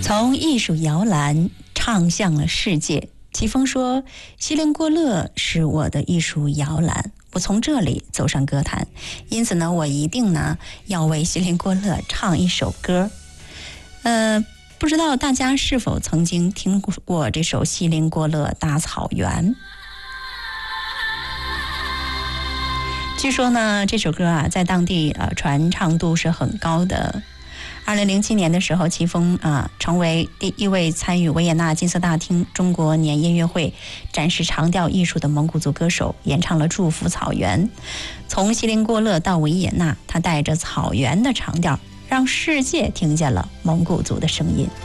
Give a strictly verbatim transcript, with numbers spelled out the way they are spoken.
从艺术摇篮唱向了世界。齐峰说，锡林郭勒是我的艺术摇篮，我从这里走上歌坛，因此呢，我一定呢要为锡林郭勒唱一首歌。呃，不知道大家是否曾经听过这首《锡林郭勒大草原》？据说呢，这首歌啊，在当地呃传唱度是很高的。二零零七年的时候，齐峰啊成为第一位参与维也纳金色大厅中国年音乐会展示长调艺术的蒙古族歌手，演唱了《祝福草原》。从锡林郭勒到维也纳，他带着草原的长调，让世界听见了蒙古族的声音。